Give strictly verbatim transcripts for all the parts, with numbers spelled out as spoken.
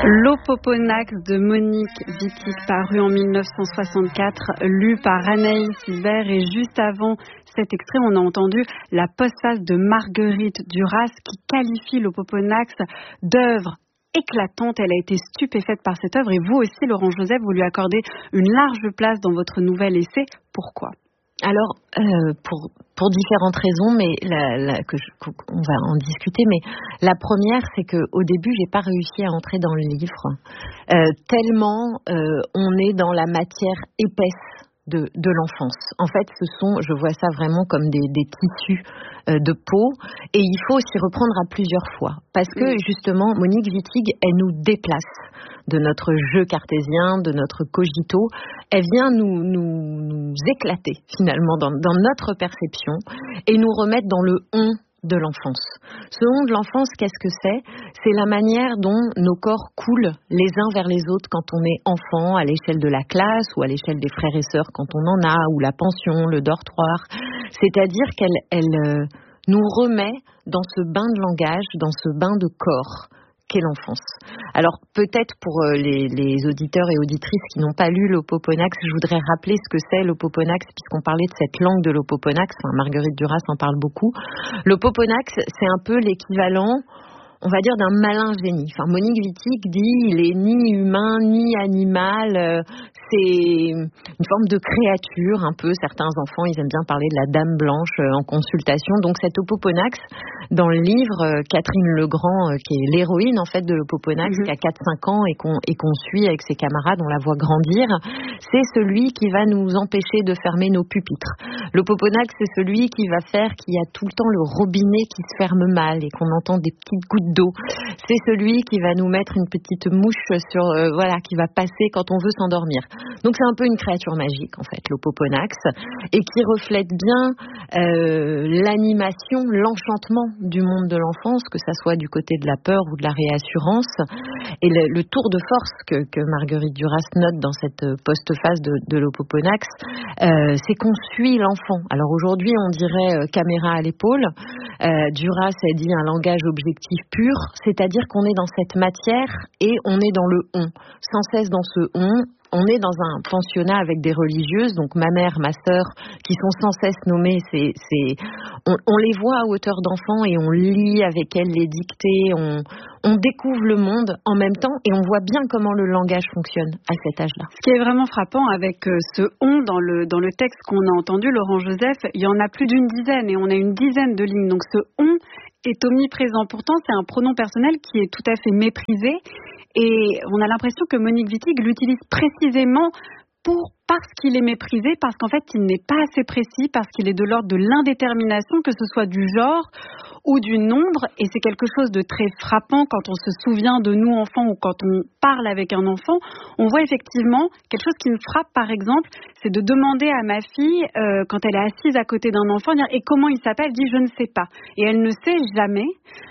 L'Opoponax de Monique Wittig, paru en mille neuf cent soixante-quatre, lu par Anaïs Hibert. Et juste avant cet extrait, on a entendu la postface de Marguerite Duras qui qualifie l'Opoponax d'œuvre éclatante. Elle a été stupéfaite par cette œuvre et vous aussi, Laurent Joseph, vous lui accordez une large place dans votre nouvel essai. Pourquoi ? Alors, euh, pour pour différentes raisons, mais la, la, que je, on va en discuter. Mais la première, c'est que au début, j'ai pas réussi à entrer dans le livre euh, tellement euh, on est dans la matière épaisse de de l'enfance. En fait, ce sont, je vois ça vraiment comme des, des tissus euh, de peau, et il faut s'y reprendre à plusieurs fois parce que justement, Monique Wittig, elle nous déplace de notre jeu cartésien, de notre cogito. Elle vient nous, nous, nous éclater finalement dans, dans notre perception et nous remettre dans le on de l'enfance. Ce on de l'enfance, qu'est-ce que c'est ? C'est la manière dont nos corps coulent les uns vers les autres quand on est enfant, à l'échelle de la classe ou à l'échelle des frères et sœurs quand on en a, ou la pension, le dortoir. C'est-à-dire qu'elle elle, euh, nous remet dans ce bain de langage, dans ce bain de corps qu'est l'enfance. Alors peut-être pour euh, les, les auditeurs et auditrices qui n'ont pas lu l'Opoponax, je voudrais rappeler ce que c'est l'Opoponax, puisqu'on parlait de cette langue de l'Opoponax. Enfin, Marguerite Duras en parle beaucoup. L'Opoponax, c'est un peu l'équivalent, on va dire, d'un malin génie. Enfin, Monique Wittig dit il est ni humain ni animal, euh, c'est une forme de créature un peu. Certains enfants, ils aiment bien parler de la dame blanche euh, en consultation. Donc cet Opoponax, dans le livre, euh, Catherine Legrand, euh, qui est l'héroïne en fait de l'Opoponax, mm-hmm. qui a quatre cinq ans et qu'on, et qu'on suit avec ses camarades, on la voit grandir, c'est celui qui va nous empêcher de fermer nos pupitres. L'Opoponax, c'est celui qui va faire qu'il y a tout le temps le robinet qui se ferme mal et qu'on entend des petites gouttes d'eau. C'est celui qui va nous mettre une petite mouche sur, euh, voilà, qui va passer quand on veut s'endormir. Donc c'est un peu une créature magique en fait, l'Opoponax, et qui reflète bien euh, l'animation, l'enchantement du monde de l'enfance, que ça soit du côté de la peur ou de la réassurance. Et le, le tour de force que, que Marguerite Duras note dans cette postface de, de l'Opoponax, euh, c'est qu'on suit l'enfant. Alors aujourd'hui on dirait euh, caméra à l'épaule. Euh, Duras a dit un langage objectif pur, c'est-à-dire qu'on est dans cette matière et on est dans le on, sans cesse dans ce on. On est dans un pensionnat avec des religieuses, donc ma mère, ma sœur, qui sont sans cesse nommées. C'est, c'est, on, on les voit à hauteur d'enfant et on lit avec elles les dictées. On, on découvre le monde en même temps et on voit bien comment le langage fonctionne à cet âge-là. Ce qui est vraiment frappant avec ce on dans le dans le texte qu'on a entendu, Laurent Joseph, il y en a plus d'une dizaine et on a une dizaine de lignes. Donc ce on est omniprésent. Pourtant, c'est un pronom personnel qui est tout à fait méprisé. Et on a l'impression que Monique Wittig l'utilise précisément pour, parce qu'il est méprisé, parce qu'en fait, il n'est pas assez précis, parce qu'il est de l'ordre de l'indétermination, que ce soit du genre ou du nombre. Et c'est quelque chose de très frappant quand on se souvient de nous, enfants, ou quand on parle avec un enfant. On voit effectivement quelque chose qui me frappe, par exemple, c'est de demander à ma fille, euh, quand elle est assise à côté d'un enfant, dire, et comment il s'appelle ? Elle dit, je ne sais pas. Et elle ne sait jamais.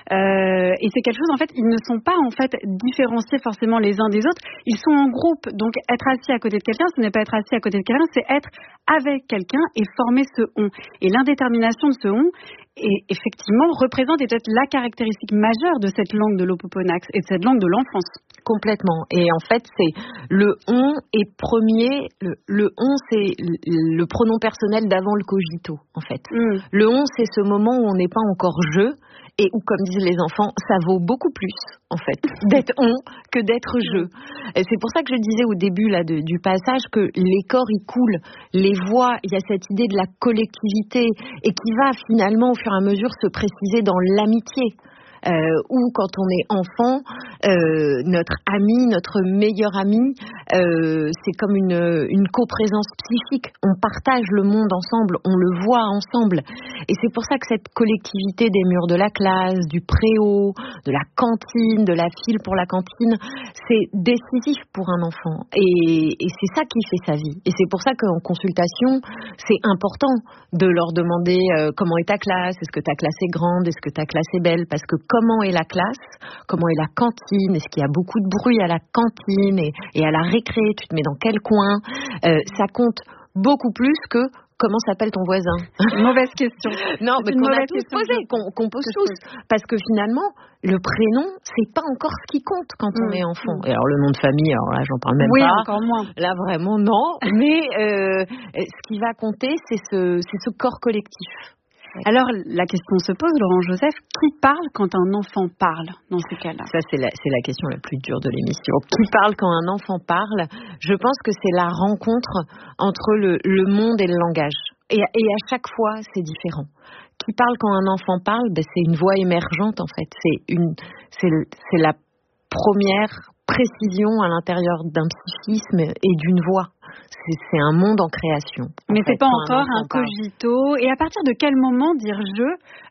Euh, et c'est quelque chose, en fait, ils ne sont pas, en fait, différenciés forcément les uns des autres. Ils sont en groupe. Donc, être assis à côté de quelqu'un, ce n'est pas être assis à côté de quelqu'un, c'est être avec quelqu'un et former ce on. Et l'indétermination de ce on, et effectivement, représente peut-être la caractéristique majeure de cette langue de l'Opoponax et de cette langue de l'enfance. Complètement. Et en fait, c'est le on est premier. Le, le on, c'est le, le pronom personnel d'avant le cogito, en fait. Mm. Le on, c'est ce moment où on n'est pas encore je et où, comme disent les enfants, ça vaut beaucoup plus, en fait, d'être on que d'être je. Et c'est pour ça que je disais au début là de, du passage que les corps y coulent, les voix, il y a cette idée de la collectivité et qui va finalement au fur et à mesure se préciser dans l'amitié. Euh, ou quand on est enfant, euh, notre ami, notre meilleur ami, euh, c'est comme une, une coprésence psychique. On partage le monde ensemble, on le voit ensemble. Et c'est pour ça que cette collectivité des murs de la classe, du préau, de la cantine, de la file pour la cantine, c'est décisif pour un enfant. Et, et c'est ça qui fait sa vie. Et c'est pour ça qu'en consultation, c'est important de leur demander euh, comment est ta classe, est-ce que ta classe est grande, est-ce que ta classe est belle, parce que comment est la classe, comment est la cantine, est-ce qu'il y a beaucoup de bruit à la cantine et, et à la récré, tu te mets dans quel coin, euh, ça compte beaucoup plus que comment s'appelle ton voisin? Mauvaise question. Non, mais qu'on a tous posé, je... qu'on, qu'on pose tous. Parce que finalement, le prénom, c'est pas encore ce qui compte quand mmh. on est enfant. Et alors le nom de famille, alors là, j'en parle même oui, pas. Oui, encore moins. Là, vraiment, non. Mais euh, ce qui va compter, c'est ce, c'est ce corps collectif. Alors, la question se pose, Laurent Joseph, qui parle quand un enfant parle dans ces cas-là? Ça, c'est la, c'est la question la plus dure de l'émission. Qui parle quand un enfant parle? Je pense que c'est la rencontre entre le, le monde et le langage. Et, et à chaque fois, c'est différent. Qui parle quand un enfant parle? Ben, c'est une voix émergente, en fait. C'est, une, c'est, c'est la première précision à l'intérieur d'un psychisme et d'une voix. C'est, c'est un monde en création. En Mais fait, c'est pas encore un, un cogito. Et à partir de quel moment dire je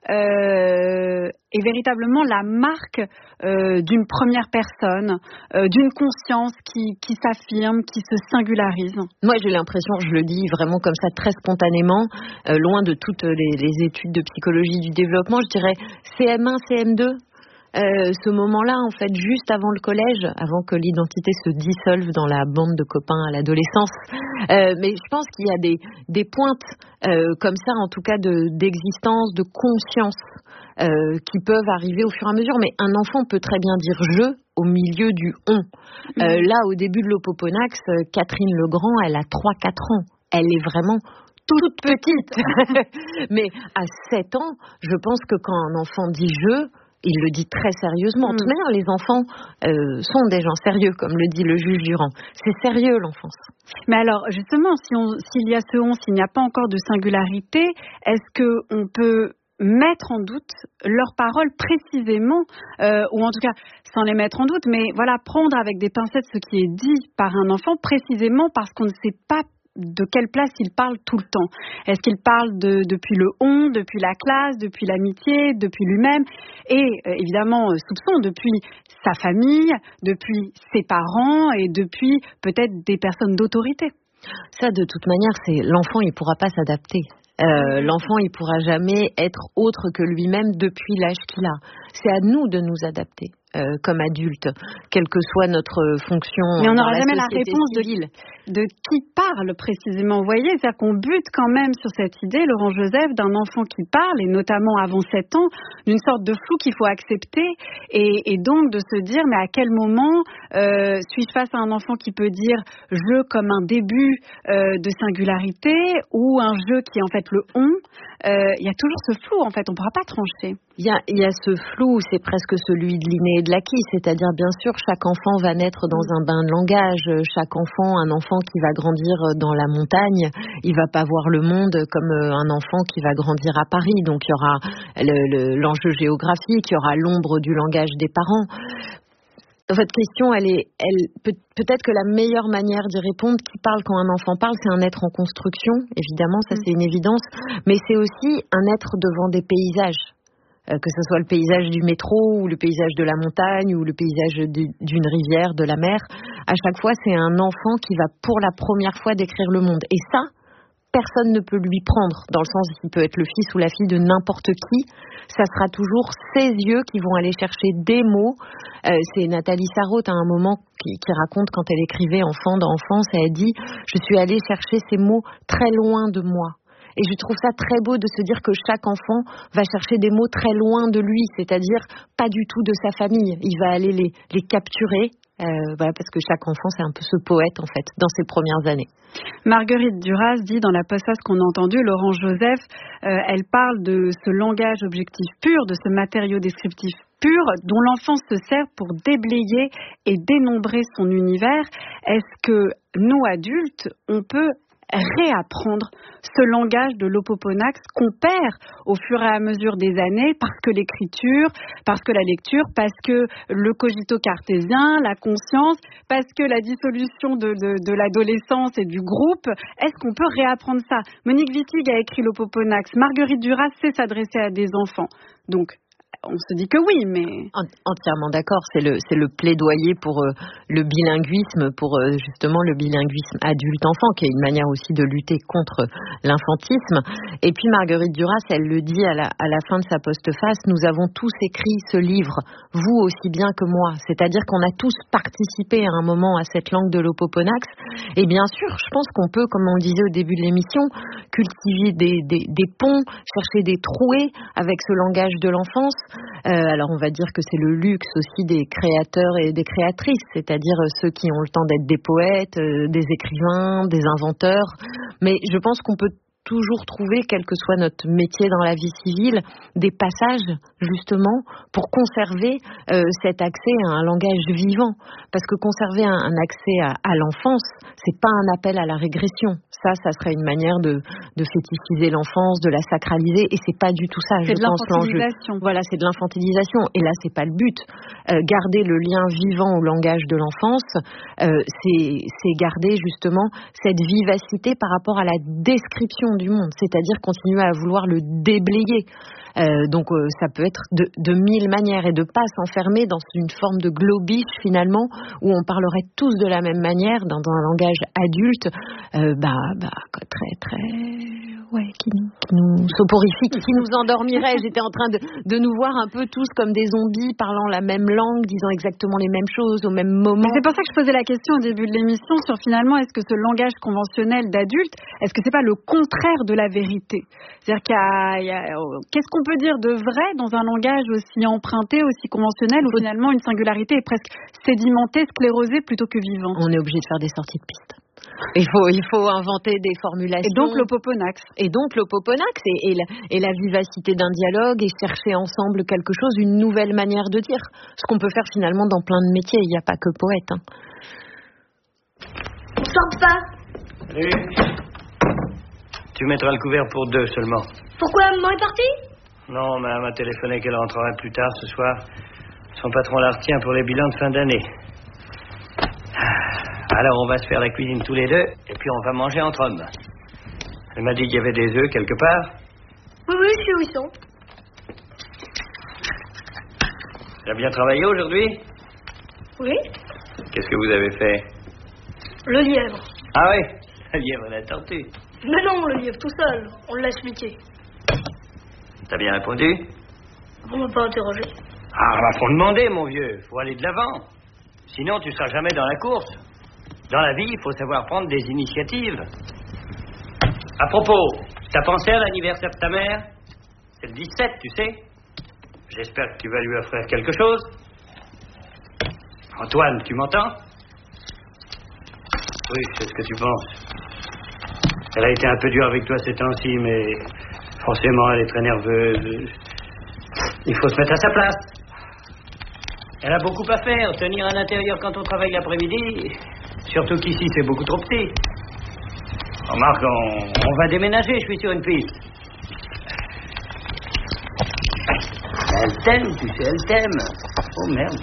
euh, est véritablement la marque euh, d'une première personne, euh, d'une conscience qui, qui s'affirme, qui se singularise? Moi, j'ai l'impression, je le dis vraiment comme ça, très spontanément, euh, loin de toutes les, les études de psychologie du développement, je dirais C M un, C M deux. Euh, ce moment-là, en fait, juste avant le collège, avant que l'identité se dissolve dans la bande de copains à l'adolescence. Euh, mais je pense qu'il y a des, des pointes euh, comme ça, en tout cas, de, d'existence, de conscience, euh, qui peuvent arriver au fur et à mesure. Mais un enfant peut très bien dire « je » au milieu du « on ». Mmh. Euh, là, au début de l'Opoponax, Catherine Legrand, elle a trois quatre ans. Elle est vraiment... toute petite. Mais à sept ans, je pense que quand un enfant dit « je », il le dit très sérieusement. Mmh. De toute manière, les enfants euh, sont des gens sérieux, comme le dit le juge Durand. C'est sérieux, l'enfance. Mais alors, justement, si on, s'il y a ce on, s'il n'y a pas encore de singularité, est-ce qu'on peut mettre en doute leurs paroles précisément, euh, ou en tout cas, sans les mettre en doute, mais voilà, prendre avec des pincettes ce qui est dit par un enfant, précisément parce qu'on ne sait pas de quelle place il parle tout le temps. Est-ce qu'il parle de, depuis le on, depuis la classe, depuis l'amitié, depuis lui-même et euh, évidemment, euh, soupçon, depuis sa famille, depuis ses parents et depuis peut-être des personnes d'autorité? Ça, de toute manière, c'est l'enfant, il ne pourra pas s'adapter. Euh, l'enfant, il ne pourra jamais être autre que lui-même depuis l'âge qu'il a. C'est à nous de nous adapter. Euh, comme adulte, quelle que soit notre fonction. Mais on n'aura la jamais la réponse de, de qui parle précisément. Vous voyez, c'est-à-dire qu'on bute quand même sur cette idée, Laurent Joseph, d'un enfant qui parle, et notamment avant sept ans, d'une sorte de flou qu'il faut accepter, et, et donc de se dire, mais à quel moment euh, suis-je face à un enfant qui peut dire je comme un début euh, de singularité, ou un je qui est en fait le on. Euh, il y a toujours ce flou, en fait, on ne pourra pas trancher. Il y a, il y a ce flou, c'est presque celui de l'inné et de l'acquis, c'est-à-dire bien sûr chaque enfant va naître dans un bain de langage, chaque enfant, un enfant qui va grandir dans la montagne, il va pas voir le monde comme un enfant qui va grandir à Paris, donc il y aura le, le, l'enjeu géographique, il y aura l'ombre du langage des parents. Votre question, elle est, elle, peut, peut-être que la meilleure manière d'y répondre, qui parle quand un enfant parle, c'est un être en construction, évidemment, ça c'est une évidence, mais c'est aussi un être devant des paysages. Euh, que ce soit le paysage du métro ou le paysage de la montagne ou le paysage du, d'une rivière, de la mer, à chaque fois c'est un enfant qui va pour la première fois décrire le monde. Et ça, personne ne peut lui prendre, dans le sens qu'il peut être le fils ou la fille de n'importe qui, ça sera toujours ses yeux qui vont aller chercher des mots. Euh, c'est Nathalie Sarraute à un moment qui, qui raconte quand elle écrivait Enfant d'enfance, elle dit « Je suis allée chercher ces mots très loin de moi ». Et je trouve ça très beau de se dire que chaque enfant va chercher des mots très loin de lui, c'est-à-dire pas du tout de sa famille. Il va aller les, les capturer, euh, voilà, parce que chaque enfant, c'est un peu ce poète, en fait, dans ses premières années. Marguerite Duras dit dans la postface qu'on a entendue, Laurent Joseph, euh, elle parle de ce langage objectif pur, de ce matériau descriptif pur, dont l'enfant se sert pour déblayer et dénombrer son univers. Est-ce que nous, adultes, on peut réapprendre ce langage de l'Opoponax qu'on perd au fur et à mesure des années parce que l'écriture, parce que la lecture, parce que le cogito cartésien, la conscience, parce que la dissolution de, de, de l'adolescence et du groupe. Est-ce qu'on peut réapprendre ça? Monique Wittig a écrit l'Opoponax. Marguerite Duras sait s'adresser à des enfants. Donc, on se dit que oui, mais... Entièrement d'accord, c'est le, c'est le plaidoyer pour euh, le bilinguisme, pour euh, justement le bilinguisme adulte-enfant, qui est une manière aussi de lutter contre l'infantisme. Et puis Marguerite Duras, elle le dit à la, à la fin de sa postface, nous avons tous écrit ce livre, vous aussi bien que moi. C'est-à-dire qu'on a tous participé à un moment à cette langue de l'Opoponax. Et bien sûr, je pense qu'on peut, comme on le disait au début de l'émission, cultiver des, des, des ponts, chercher des trouées avec ce langage de l'enfance. Euh, alors on va dire que c'est le luxe aussi des créateurs et des créatrices, c'est-à-dire ceux qui ont le temps d'être des poètes, euh, des écrivains, des inventeurs. Mais je pense qu'on peut toujours trouver, quel que soit notre métier dans la vie civile, des passages justement pour conserver euh, cet accès à un langage vivant. Parce que conserver un, un accès à, à l'enfance, c'est pas un appel à la régression. Ça, ça serait une manière de, de fétichiser l'enfance, de la sacraliser, et c'est pas du tout ça. C'est je de pense, l'infantilisation. Voilà, c'est de l'infantilisation, et là, c'est pas le but. Euh, garder le lien vivant au langage de l'enfance, euh, c'est, c'est garder justement cette vivacité par rapport à la description du monde, c'est-à-dire continuer à vouloir le déblayer. Euh, donc euh, ça peut être de, de mille manières et de pas s'enfermer dans une forme de globish finalement où on parlerait tous de la même manière dans un langage adulte, euh, bah, bah très très ouais qui, qui nous soporifique, qui nous endormirait. J'étais en train de, de nous voir un peu tous comme des zombies parlant la même langue, disant exactement les mêmes choses au même moment. Mais c'est pour ça que je posais la question au début de l'émission sur finalement est-ce que ce langage conventionnel d'adulte, est-ce que c'est pas le contraire de la vérité? C'est-à-dire qu'il y a, il y a qu'est-ce qu'on peut dire de vrai dans un langage aussi emprunté, aussi conventionnel, où finalement une singularité est presque sédimentée, sclérosée plutôt que vivante? On est obligé de faire des sorties de piste. Il faut, il faut inventer des formulations. Et donc l'Opoponax. Et donc l'Opoponax et, et, la, et la vivacité d'un dialogue et chercher ensemble quelque chose, une nouvelle manière de dire. Ce qu'on peut faire finalement dans plein de métiers. Il n'y a pas que poète. Hein. On sort pas. Salut. Tu mettras le couvert pour deux seulement. Pourquoi maman est partie? Non, mais elle m'a téléphoné qu'elle rentrerait plus tard ce soir. Son patron la retient pour les bilans de fin d'année. Alors on va se faire la cuisine tous les deux et puis on va manger entre hommes. Elle m'a dit qu'il y avait des œufs quelque part. Oui, oui, je sais où ils sont. Tu as bien travaillé aujourd'hui? Oui. Qu'est-ce que vous avez fait? Le lièvre. Ah oui, le lièvre et la tortue. Mais non, le lièvre tout seul. On l'a expliqué. T'as bien répondu? On m'a pas interrogé. Ah, bah faut demander, mon vieux. Faut aller de l'avant. Sinon, tu seras jamais dans la course. Dans la vie, il faut savoir prendre des initiatives. À propos, t'as pensé à l'anniversaire de ta mère? C'est le dix-sept, tu sais. J'espère que tu vas lui offrir quelque chose. Antoine, tu m'entends? Oui, je sais ce que tu penses. Elle a été un peu dure avec toi ces temps-ci, mais forcément, elle est très nerveuse. Il faut se mettre à sa place. Elle a beaucoup à faire, tenir à l'intérieur quand on travaille l'après-midi. Surtout qu'ici, c'est beaucoup trop petit. Remarque, on, on va déménager, je suis sur une piste. Elle t'aime, tu sais, elle t'aime. Oh merde.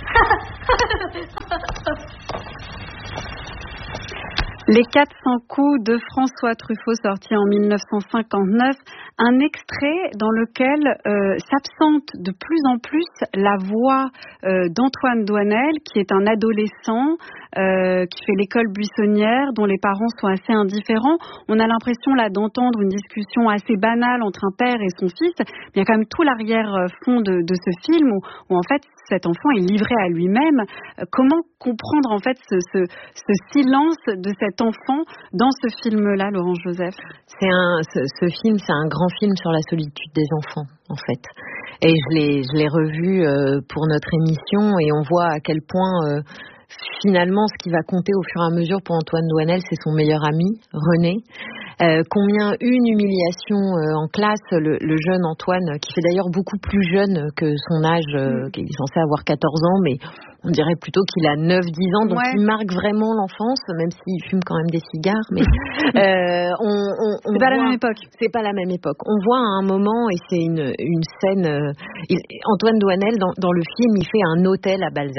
Les quatre cents coups de François Truffaut, sorti en mille neuf cent cinquante-neuf, un extrait dans lequel euh, s'absente de plus en plus la voix euh, d'Antoine Doinel, qui est un adolescent euh, qui fait l'école buissonnière, dont les parents sont assez indifférents. On a l'impression là d'entendre une discussion assez banale entre un père et son fils. Il y a quand même tout l'arrière-fond de, de ce film où, où en fait cet enfant est livré à lui-même. Euh, comment comprendre en fait ce, ce, ce silence de cet enfant dans ce film-là, Laurent Joseph? C'est un, ce, ce film, c'est un grand film sur la solitude des enfants, en fait. Et je l'ai, je l'ai revu euh, pour notre émission et on voit à quel point euh, finalement ce qui va compter au fur et à mesure pour Antoine Doinel, c'est son meilleur ami, René. Euh, combien une humiliation euh, en classe, le, le jeune Antoine, qui fait d'ailleurs beaucoup plus jeune que son âge, euh, qui est censé avoir quatorze ans, mais on dirait plutôt qu'il a neuf dix ans, donc ouais. Il marque vraiment l'enfance, même s'il fume quand même des cigares. Mais euh, on, on, on c'est voit, pas la même époque. C'est pas la même époque. On voit à un moment, et c'est une, une scène, euh, il, Antoine Doinel, dans, dans le film, il fait un hôtel à Balzac.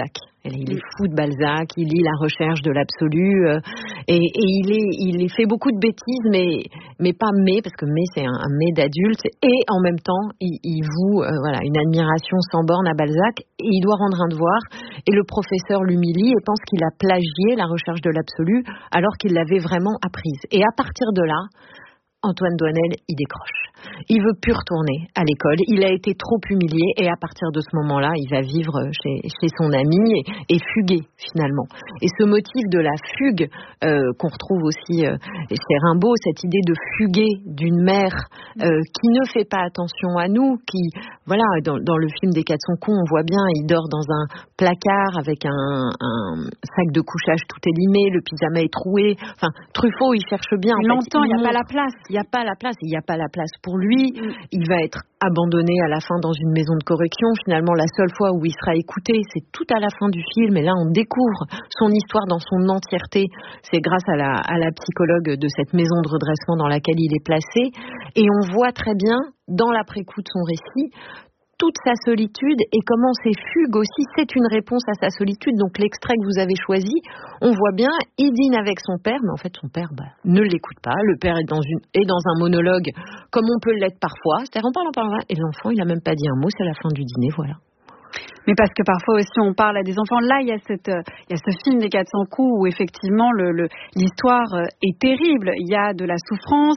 Il est fou de Balzac, il lit La Recherche de l'absolu, euh, et, et il est, il fait beaucoup de bêtises, mais, mais pas mais, parce que mais c'est un, un mais d'adulte, et en même temps, il, il voue euh, voilà, une admiration sans borne à Balzac, et il doit rendre un devoir, et le professeur l'humilie et pense qu'il a plagié La Recherche de l'absolu, alors qu'il l'avait vraiment apprise. Et à partir de là, Antoine Doinel, il décroche. Il veut plus retourner à l'école. Il a été trop humilié et à partir de ce moment-là, il va vivre chez, chez son ami et, et fuguer finalement. Et ce motif de la fugue euh, qu'on retrouve aussi euh, chez Rimbaud, cette idée de fuguer d'une mère euh, qui ne fait pas attention à nous, qui, voilà, dans, dans le film des Quatre Cents Coups, on voit bien, il dort dans un placard avec un, un sac de couchage tout élimé, le pyjama est troué. Enfin, Truffaut, il cherche bien. Il l'entend, il n'y a pas la place. Il n'y a pas la place, il n'y a pas la place pour lui. Il va être abandonné à la fin dans une maison de correction. Finalement, la seule fois où il sera écouté, c'est tout à la fin du film. Et là, on découvre son histoire dans son entièreté. C'est grâce à la, à la psychologue de cette maison de redressement dans laquelle il est placé. Et on voit très bien, dans l'après-coup de son récit, toute sa solitude et comment ces fugues aussi, c'est une réponse à sa solitude. Donc l'extrait que vous avez choisi, on voit bien, il dîne avec son père, mais en fait son père bah, ne l'écoute pas. Le père est dans, une, est dans un monologue, comme on peut l'être parfois. C'est-à-dire on parle, on parle, et l'enfant, il n'a même pas dit un mot, c'est la fin du dîner, voilà. Mais parce que parfois aussi on parle à des enfants. Là, il y a cette, il y a ce film des quatre cents coups où effectivement le, le, l'histoire est terrible. Il y a de la souffrance.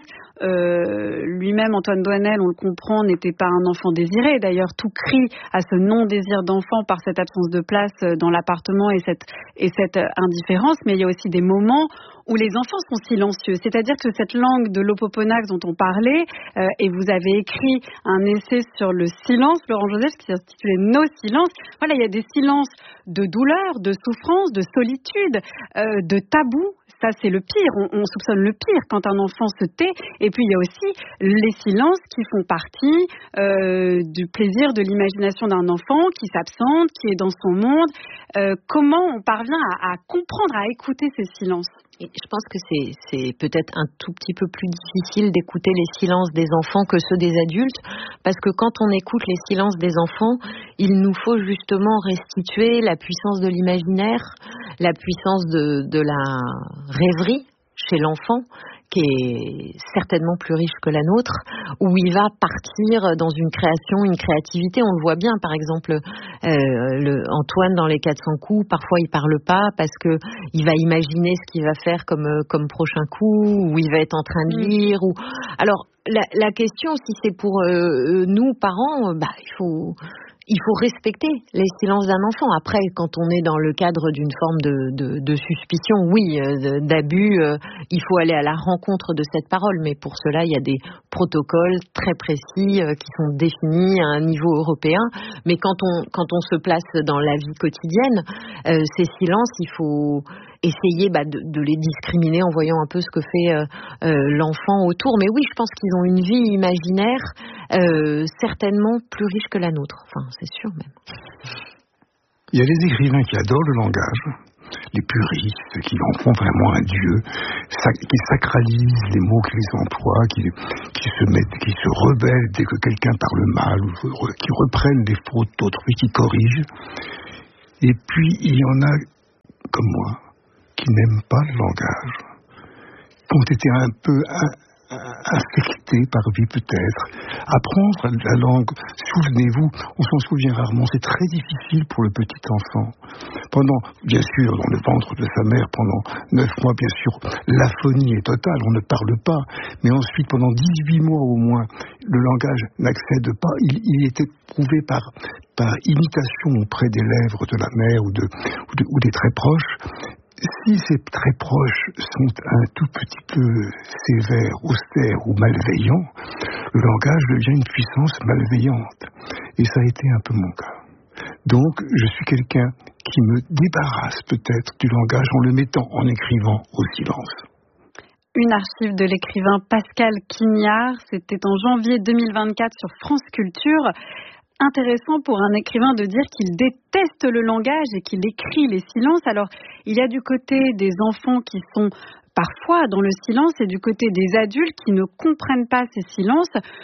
Euh, lui-même, Antoine Doinel, on le comprend, n'était pas un enfant désiré. D'ailleurs, tout crie à ce non-désir d'enfant par cette absence de place dans l'appartement et cette, et cette indifférence. Mais il y a aussi des moments où les enfants sont silencieux. C'est-à-dire que cette langue de l'Opoponax dont on parlait, euh, et vous avez écrit un essai sur le silence, Laurent Joseph, qui s'intitulait Nos silences. Voilà, il y a des silences de douleur, de souffrance, de solitude, euh, de tabou. Ça, c'est le pire. On, on soupçonne le pire quand un enfant se tait. Et puis, il y a aussi les silences qui font partie euh, du plaisir de l'imagination d'un enfant qui s'absente, qui est dans son monde. Euh, comment on parvient à, à comprendre, à écouter ces silences ? Et je pense que c'est, c'est peut-être un tout petit peu plus difficile d'écouter les silences des enfants que ceux des adultes, parce que quand on écoute les silences des enfants, il nous faut justement restituer la puissance de l'imaginaire, la puissance de, de la rêverie chez l'enfant, qui est certainement plus riche que la nôtre, où il va partir dans une création, une créativité. On le voit bien, par exemple, euh, le Antoine dans les quatre cents coups, parfois il parle pas parce que il va imaginer ce qu'il va faire comme comme prochain coup, ou il va être en train de lire. Ou alors la, la question, si c'est pour euh, nous parents, bah il faut il faut respecter les silences d'un enfant. Après, quand on est dans le cadre d'une forme de, de, de suspicion, oui, euh, d'abus, euh, il faut aller à la rencontre de cette parole. Mais pour cela, il y a des protocoles très précis euh, qui sont définis à un niveau européen. Mais quand on, quand on se place dans la vie quotidienne, euh, ces silences, il faut essayer bah, de, de les discriminer en voyant un peu ce que fait euh, euh, l'enfant autour. Mais oui, je pense qu'ils ont une vie imaginaire euh, certainement plus riche que la nôtre. Enfin, c'est sûr même. Il y a des écrivains qui adorent le langage, les puristes, qui en font vraiment un dieu, qui sacralisent les mots qu'ils emploient, qui, qui se mettent, qui se rebellent dès que quelqu'un parle mal, ou qui reprennent les fautes d'autrui, qui corrigent. Et puis, il y en a, comme moi, qui n'aiment pas le langage, qui ont été un peu infectés par vie peut-être. Apprendre la langue, souvenez-vous, on s'en souvient rarement, c'est très difficile pour le petit enfant. Pendant, bien sûr, dans le ventre de sa mère, pendant neuf mois, bien sûr, l'aphonie est totale, on ne parle pas. Mais ensuite, pendant dix-huit mois au moins, le langage n'accède pas. Il, il était prouvé par, par imitation auprès des lèvres de la mère ou, de, ou, de, ou des très proches. Si ces très proches sont un tout petit peu sévères, austères ou malveillants, le langage devient une puissance malveillante. Et ça a été un peu mon cas. Donc, je suis quelqu'un qui me débarrasse peut-être du langage en le mettant en écrivant au silence. Une archive de l'écrivain Pascal Quignard, c'était en janvier deux mille vingt-quatre sur France Culture. Intéressant pour un écrivain de dire qu'il déteste le langage et qu'il écrit les silences. Alors, il y a du côté des enfants qui sont parfois dans le silence et du côté des adultes qui ne comprennent pas ces silences.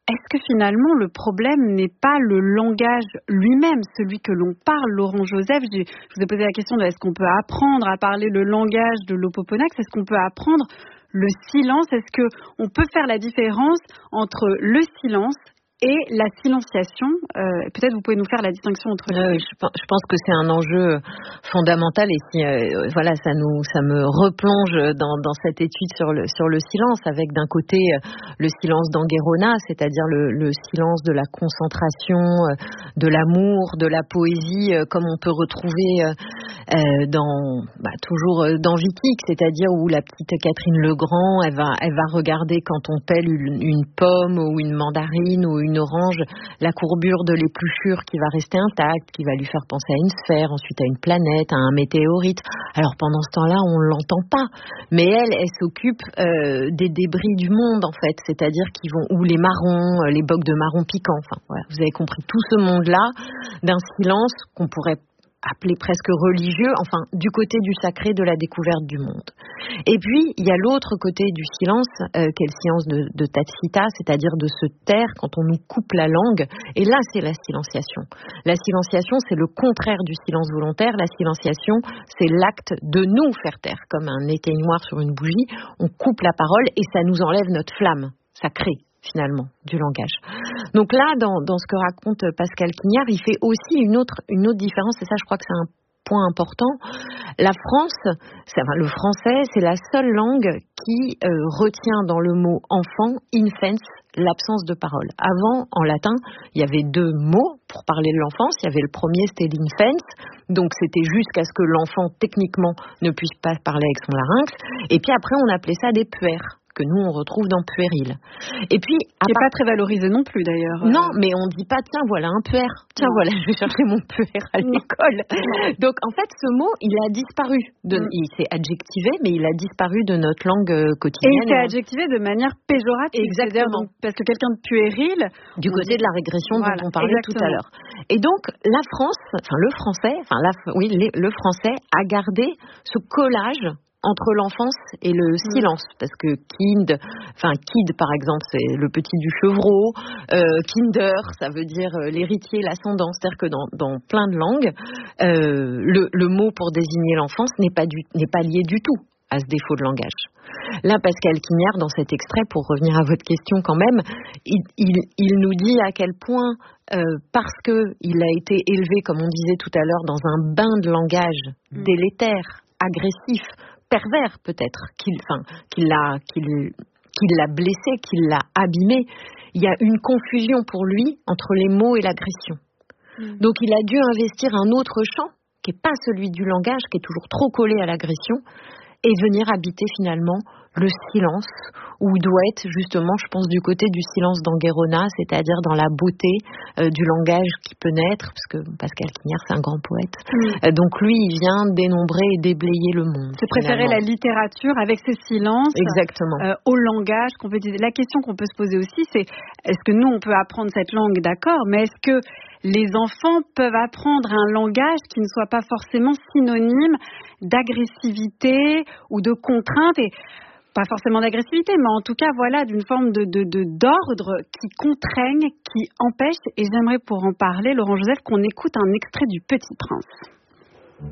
est-ce que finalement le problème n'est pas le langage lui-même, celui que l'on parle, Laurent Joseph? Je, je vous ai posé la question de est-ce qu'on peut apprendre à parler le langage de l'Opoponax? Est-ce qu'on peut apprendre le silence? Est-ce qu'on peut faire la différence entre le silence et la silenciation? euh, Peut-être vous pouvez nous faire la distinction entre les deux. Euh, je, je pense que c'est un enjeu fondamental et si euh, voilà, ça nous, ça me replonge dans, dans cette étude sur le sur le silence, avec d'un côté le silence d'Anguerona, c'est-à-dire le, le silence de la concentration, de l'amour, de la poésie, comme on peut retrouver euh, dans bah, toujours dans Vitique, c'est-à-dire où la petite Catherine Legrand, elle va elle va regarder quand on pèle une, une pomme ou une mandarine ou une une orange, la courbure de l'épluchure qui va rester intacte, qui va lui faire penser à une sphère, ensuite à une planète, à un météorite. Alors pendant ce temps-là, on ne l'entend pas. Mais elle, elle s'occupe euh, des débris du monde, en fait. C'est-à-dire qu'ils vont, ou les marrons, les bocs de marrons piquants. Enfin, voilà, vous avez compris tout ce monde-là d'un silence qu'on pourrait appelé presque religieux, enfin du côté du sacré, de la découverte du monde. Et puis il y a l'autre côté du silence, euh, qui est le silence de, de Tacita, c'est-à-dire de se taire quand on nous coupe la langue, et là c'est la silenciation. La silenciation, c'est le contraire du silence volontaire. La silenciation, c'est l'acte de nous faire taire, comme un éteignoir sur une bougie. On coupe la parole et ça nous enlève notre flamme sacrée, finalement, du langage. Donc là, dans, dans ce que raconte Pascal Quignard, il fait aussi une autre, une autre différence, et ça, je crois que c'est un point important. La France, c'est, enfin, le français, c'est la seule langue qui euh, retient dans le mot enfant, infans, l'absence de parole. Avant, en latin, il y avait deux mots pour parler de l'enfance. Il y avait le premier, c'était l'infans, donc c'était jusqu'à ce que l'enfant, techniquement, ne puisse pas parler avec son larynx. Et puis après, on appelait ça des puères, que nous on retrouve dans puéril. Et puis, qui n'est part... pas très valorisé non plus d'ailleurs. Non, mais on dit pas tiens voilà un puère, tiens non. Voilà je vais chercher mon puère à l'école. Donc en fait ce mot il a disparu, de... mm. il s'est adjectivé mais il a disparu de notre langue quotidienne. Et il s'est adjectivé de manière péjorative. Exactement. Donc, parce que quelqu'un de puéril. Du côté dit... de la régression voilà, dont on parlait exactement. tout à l'heure. Et donc la France, enfin le français, enfin la, oui les, le français a gardé ce collage entre l'enfance et le silence, parce que kind, enfin kid par exemple, c'est le petit du chevreau, euh, kinder, ça veut dire l'héritier, l'ascendant, c'est-à-dire que dans, dans plein de langues, euh, le, le mot pour désigner l'enfance n'est pas, du, n'est pas lié du tout à ce défaut de langage. Là, Pascal Quignard, dans cet extrait, pour revenir à votre question quand même, il, il, il nous dit à quel point, euh, parce qu'il a été élevé, comme on disait tout à l'heure, dans un bain de langage mmh. délétère, agressif, pervers peut-être, qu'il, enfin, qu'il l'a, qu'il, qu'il l'a blessé, qu'il l'a abîmé. Il y a une confusion pour lui entre les mots et l'agression. Mmh. Donc il a dû investir un autre champ, qui n'est pas celui du langage, qui est toujours trop collé à l'agression, et venir habiter finalement le silence, où doit être justement, je pense, du côté du silence d'Anguerona, c'est-à-dire dans la beauté euh, du langage qui peut naître, parce que Pascal Quignard, c'est un grand poète. Mmh. Euh, donc lui, il vient dénombrer et déblayer le monde. C'est préférer la littérature avec ses silences. Exactement. Euh, au langage qu'on peut dire. La question qu'on peut se poser aussi, c'est est-ce que nous, on peut apprendre cette langue, d'accord, mais est-ce que les enfants peuvent apprendre un langage qui ne soit pas forcément synonyme d'agressivité ou de contrainte, et pas forcément d'agressivité, mais en tout cas, voilà, d'une forme de, de, de, d'ordre qui contraigne, qui empêche. Et j'aimerais, pour en parler, Laurent Joseph, qu'on écoute un extrait du Petit Prince.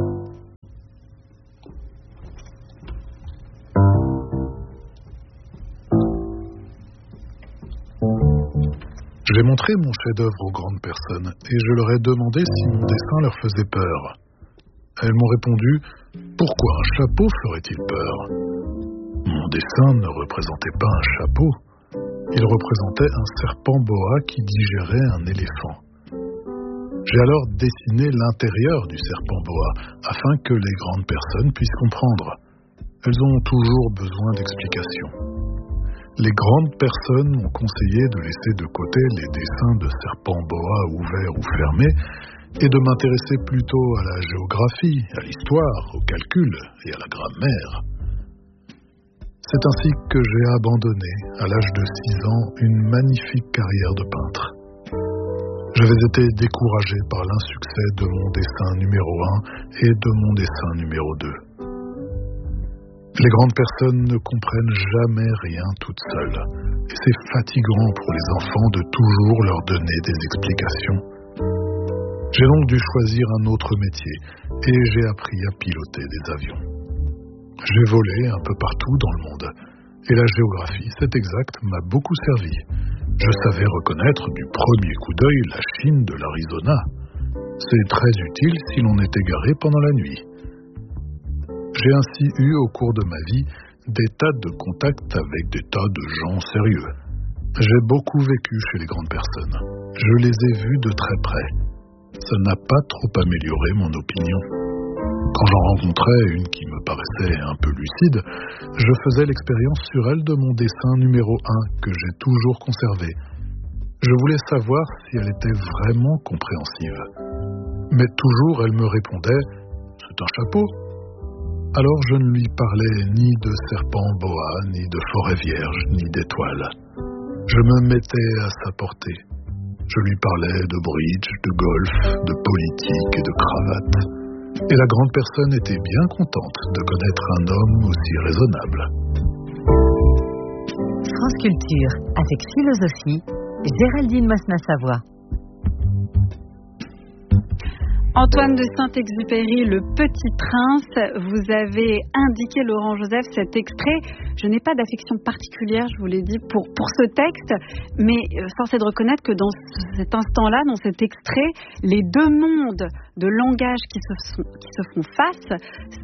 J'ai montré mon chef-d'œuvre aux grandes personnes et je leur ai demandé si mon dessin leur faisait peur. Elles m'ont répondu « Pourquoi un chapeau ferait-il peur ?» Mon dessin ne représentait pas un chapeau, il représentait un serpent boa qui digérait un éléphant. J'ai alors dessiné l'intérieur du serpent boa afin que les grandes personnes puissent comprendre. Elles ont toujours besoin d'explications. Les grandes personnes m'ont conseillé de laisser de côté les dessins de serpents boa ouverts ou fermés et de m'intéresser plutôt à la géographie, à l'histoire, au calcul et à la grammaire. C'est ainsi que j'ai abandonné, à l'âge de six ans, une magnifique carrière de peintre. J'avais été découragé par l'insuccès de mon dessin numéro un et de mon dessin numéro deux. Les grandes personnes ne comprennent jamais rien toutes seules. Et c'est fatigant pour les enfants de toujours leur donner des explications. J'ai donc dû choisir un autre métier et j'ai appris à piloter des avions. J'ai volé un peu partout dans le monde. Et la géographie, c'est exact, m'a beaucoup servi. Je savais reconnaître du premier coup d'œil la Chine de l'Arizona. C'est très utile si l'on est égaré pendant la nuit. J'ai ainsi eu au cours de ma vie des tas de contacts avec des tas de gens sérieux. J'ai beaucoup vécu chez les grandes personnes. Je les ai vus de très près. Ça n'a pas trop amélioré mon opinion. Quand j'en rencontrais une qui me paraissait un peu lucide, je faisais l'expérience sur elle de mon dessin numéro un que j'ai toujours conservé. Je voulais savoir si elle était vraiment compréhensive. Mais toujours elle me répondait « c'est un chapeau ». Alors je ne lui parlais ni de serpent boa, ni de forêt vierge, ni d'étoiles. Je me mettais à sa portée. Je lui parlais de bridge, de golf, de politique et de cravate. Et la grande personne était bien contente de connaître un homme aussi raisonnable. France Culture, avec philosophie, Géraldine Mosna-Savoie. Antoine de Saint-Exupéry, Le Petit Prince, vous avez indiqué, Laurent Joseph, cet extrait. Je n'ai pas d'affection particulière, je vous l'ai dit, pour, pour ce texte, mais force est de reconnaître que dans cet instant-là, dans cet extrait, les deux mondes de langage qui se, sont, qui se font face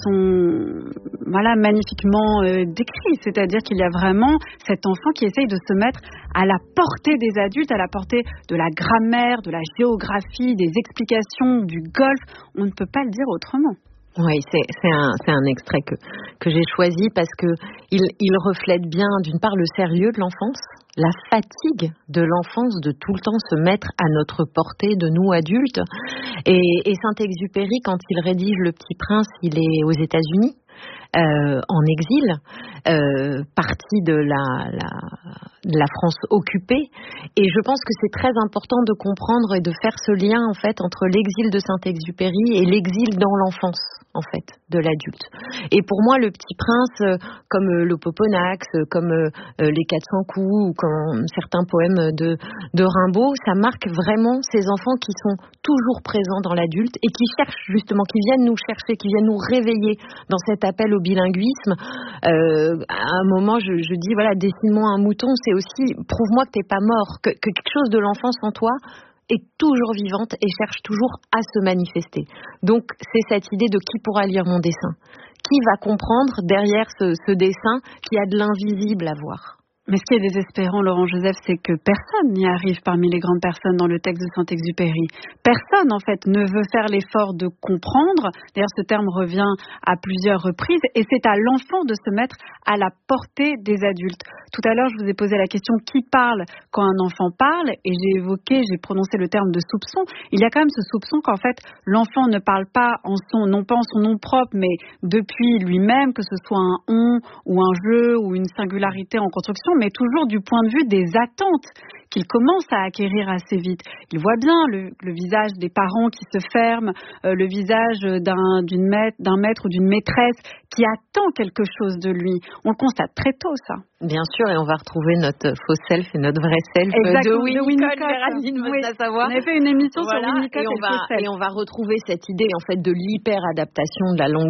sont voilà, magnifiquement euh, décrits. C'est-à-dire qu'il y a vraiment cet enfant qui essaye de se mettre à la portée des adultes, à la portée de la grammaire, de la géographie, des explications, du golf. On ne peut pas le dire autrement. Oui, c'est, c'est, un, c'est un extrait que, que j'ai choisi parce que il, il reflète bien, d'une part, le sérieux de l'enfance, la fatigue de l'enfance de tout le temps se mettre à notre portée, de nous adultes. Et, et Saint-Exupéry, quand il rédige Le Petit Prince, il est aux États-Unis, euh, en exil, euh, parti de la, la, de la France occupée. Et je pense que c'est très important de comprendre et de faire ce lien, en fait, entre l'exil de Saint-Exupéry et l'exil dans l'enfance, en fait, de l'adulte. Et pour moi, Le Petit Prince, euh, comme euh, le Poponax, euh, comme euh, les quatre cents coups, ou comme certains poèmes de, de Rimbaud, ça marque vraiment ces enfants qui sont toujours présents dans l'adulte et qui cherchent justement, qui viennent nous chercher, qui viennent nous réveiller dans cet appel au bilinguisme. Euh, à un moment, je, je dis, voilà, dessine-moi un mouton, c'est aussi, prouve-moi que t'es pas mort, que, que quelque chose de l'enfance en toi est toujours vivante et cherche toujours à se manifester. Donc, c'est cette idée de qui pourra lire mon dessin, qui va comprendre derrière ce, ce dessin qui a de l'invisible à voir. Mais ce qui est désespérant, Laurent Joseph, c'est que personne n'y arrive parmi les grandes personnes dans le texte de Saint-Exupéry. Personne, en fait, ne veut faire l'effort de comprendre. D'ailleurs, ce terme revient à plusieurs reprises. Et c'est à l'enfant de se mettre à la portée des adultes. Tout à l'heure, je vous ai posé la question qui parle quand un enfant parle. Et j'ai évoqué, j'ai prononcé le terme de soupçon. Il y a quand même ce soupçon qu'en fait, l'enfant ne parle pas en son, non pas en son nom propre, mais depuis lui-même, que ce soit un on ou un je ou une singularité en construction, mais toujours du point de vue des attentes qu'il commence à acquérir assez vite. Il voit bien le, le visage des parents qui se ferment, euh, le visage d'un, d'une maître, d'un maître ou d'une maîtresse qui attend quelque chose de lui. On le constate très tôt, ça. Bien sûr, et on va retrouver notre faux self et notre vrai self. Exactement, de Winnicott, Géraldine oui. On avait fait une émission voilà, sur Winnicott et, et, on et va, le faux self. et on va retrouver cette idée en fait de l'hyper-adaptation de la langue